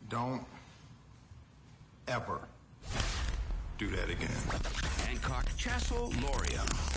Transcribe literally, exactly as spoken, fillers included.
Don't ever do that again. Hancock Castle Lorium.